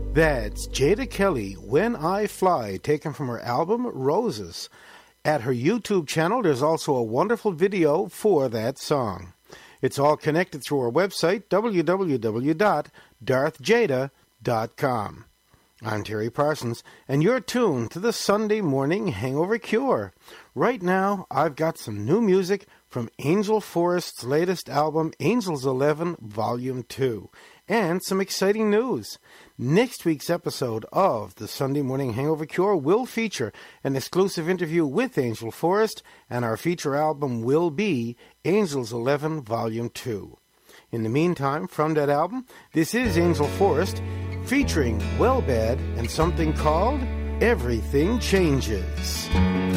That's Jada Kelly, When I Fly, taken from her album Roses. At her YouTube channel, there's also a wonderful video for that song. It's all connected through her website, www.darthjada.com. I'm Terry Parsons, and you're tuned to the Sunday Morning Hangover Cure. Right now, I've got some new music from Angel Forrest's latest album, Angels 11, Volume 2, and some exciting news. Next week's episode of the Sunday Morning Hangover Cure will feature an exclusive interview with Angel Forrest, and our feature album will be Angels 11, Volume 2. In the meantime, from that album, this is Angel Forrest, featuring Well Bad and something called Everything Changes.